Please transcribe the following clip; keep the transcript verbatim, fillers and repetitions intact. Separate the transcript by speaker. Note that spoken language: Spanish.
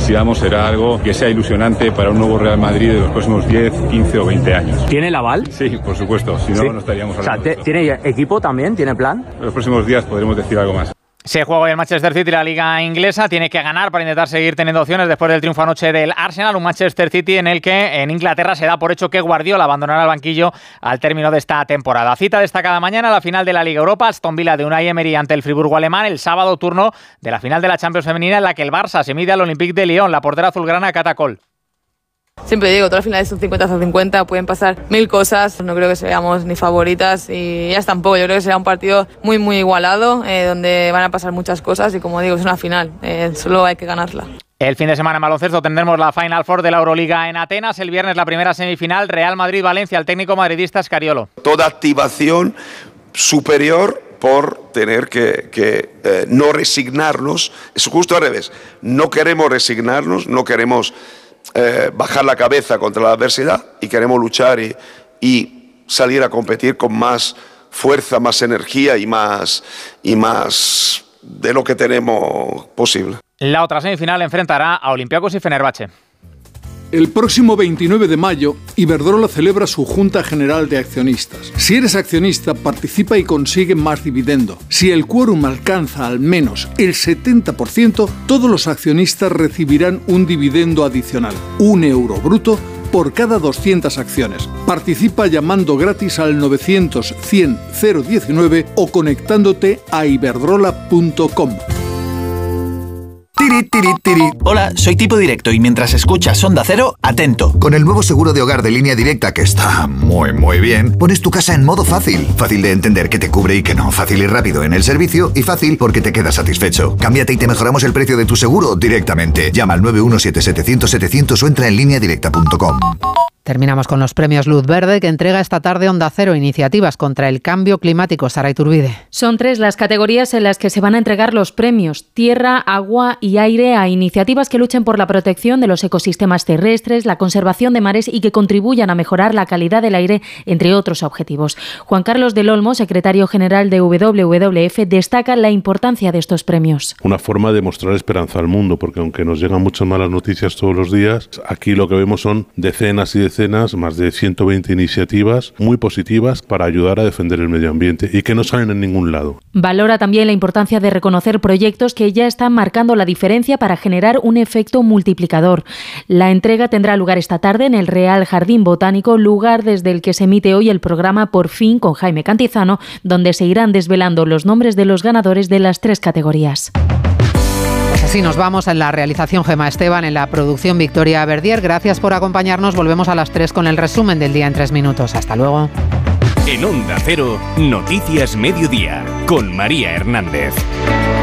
Speaker 1: consigamos será algo que sea ilusionante para un nuevo Real Madrid de los próximos diez, quince o veinte años.
Speaker 2: ¿Tiene el aval?
Speaker 1: Sí, por supuesto, si no,
Speaker 2: ¿Sí?
Speaker 1: no estaríamos hablando.
Speaker 2: O sea, ¿tiene equipo también? ¿Tiene plan?
Speaker 1: En los próximos días podremos decir algo más.
Speaker 3: Se juega hoy el Manchester City, la Liga Inglesa, tiene que ganar para intentar seguir teniendo opciones después del triunfo anoche del Arsenal, un Manchester City en el que en Inglaterra se da por hecho que Guardiola abandonará el banquillo al término de esta temporada. Cita destacada mañana, la final de la Liga Europa, Aston Villa de Unai Emery ante el Friburgo alemán, el sábado turno de la final de la Champions femenina en la que el Barça se mide al Olympique de Lyon, la portera azulgrana Cata Col.
Speaker 4: Siempre digo, todas las finales son cincuenta a cincuenta, pueden pasar mil cosas, no creo que seamos ni favoritas y ellas tampoco, yo creo que será un partido muy muy igualado, eh, donde van a pasar muchas cosas y como digo, es una final, eh, solo hay que ganarla.
Speaker 3: El fin de semana en baloncesto tendremos la Final Four de la Euroliga en Atenas, el viernes la primera semifinal, Real Madrid-Valencia, el técnico madridista Scariolo.
Speaker 5: Toda activación superior por tener que, que eh, no resignarnos, es justo al revés, no queremos resignarnos, no queremos Eh, bajar la cabeza contra la adversidad y queremos luchar y, y salir a competir con más fuerza, más energía y más, y más de lo que tenemos posible.
Speaker 3: La otra semifinal enfrentará a Olympiacos y Fenerbahce.
Speaker 6: El próximo veintinueve de mayo, Iberdrola celebra su Junta General de Accionistas. Si eres accionista, participa y consigue más dividendo. Si el quórum alcanza al menos el setenta por ciento, todos los accionistas recibirán un dividendo adicional, un euro bruto, por cada doscientas acciones. Participa llamando gratis al novecientos cien cero diecinueve o conectándote a iberdrola punto com.
Speaker 7: Tiri, tiri, tiri. Hola, soy Tipo Directo y mientras escuchas Onda Cero, atento.
Speaker 8: Con el nuevo seguro de hogar de Línea Directa, que está muy muy bien, pones tu casa en modo fácil. Fácil de entender que te cubre y que no. Fácil y rápido en el servicio y fácil porque te quedas satisfecho. Cámbiate y te mejoramos el precio de tu seguro directamente. Llama al nueve uno siete setecientos setecientos o entra en línea directa punto com.
Speaker 9: Terminamos con los premios Luz Verde que entrega esta tarde Onda Cero, iniciativas contra el cambio climático. Sara Iturbide.
Speaker 10: Son tres las categorías en las que se van a entregar los premios: tierra, agua y aire, a iniciativas que luchen por la protección de los ecosistemas terrestres, la conservación de mares y que contribuyan a mejorar la calidad del aire, entre otros objetivos. Juan Carlos del Olmo, secretario general de W W F, destaca la importancia de estos premios.
Speaker 11: Una forma de mostrar esperanza al mundo, porque aunque nos llegan muchas malas noticias todos los días, aquí lo que vemos son decenas y decenas Decenas, más de ciento veinte iniciativas muy positivas para ayudar a defender el medio ambiente y que no salen en ningún lado.
Speaker 10: Valora también la importancia de reconocer proyectos que ya están marcando la diferencia para generar un efecto multiplicador. La entrega tendrá lugar esta tarde en el Real Jardín Botánico, lugar desde el que se emite hoy el programa Por Fin con Jaime Cantizano, donde se irán desvelando los nombres de los ganadores de las tres categorías.
Speaker 9: Así nos vamos. En la realización Gemma Esteban, en la producción Victoria Verdier. Gracias por acompañarnos. Volvemos a las tres con el resumen del día en tres minutos. Hasta luego.
Speaker 12: En Onda Cero, Noticias Mediodía, con María Hernández.